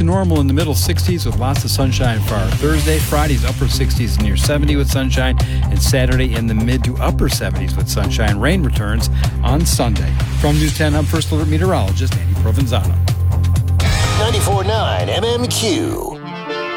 to normal in the middle 60s with lots of sunshine for our Thursday. Friday's upper 60s near 70 with sunshine. And Saturday in the mid to upper 70s with sunshine. Rain returns on Sunday. From News 10, I'm First Alert Meteorologist Andy Provenzano. 94.9 MMQ.